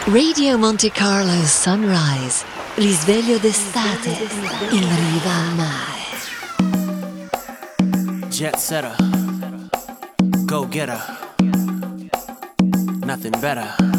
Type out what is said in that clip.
Radio Monte Carlo Sunrise, risveglio d'estate in riva al mare. Jet setter, go getter, nothing better.